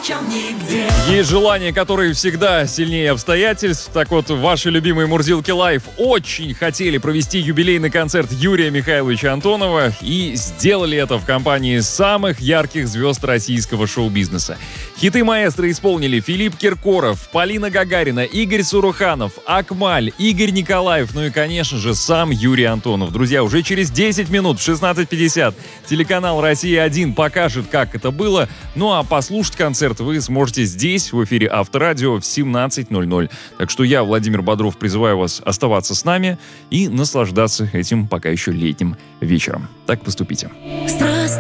чем нигде. Есть желания, которые всегда сильнее обстоятельств. Так вот, ваши любимые Мурзилки Лайв очень хотели провести юбилейный концерт Юрия Михайловича Антонова и сделали это в компании самых ярких звезд российского шоу-бизнеса. Хиты маэстро исполнили Филипп Киркоров, Полина Гагарина, Игорь Суруханов, Акмаль, Игорь Николаев, ну и, конечно же, сам Юрий Антонов. Друзья, уже через 10 минут в 16:50 телеканал «Россия-1» покажет, как это было. Ну а послушать концерт вы сможете здесь, в эфире Авторадио, в 17:00. Так что я, Владимир Бодров, призываю вас оставаться с нами и наслаждаться этим пока еще летним вечером. Так поступите. Страх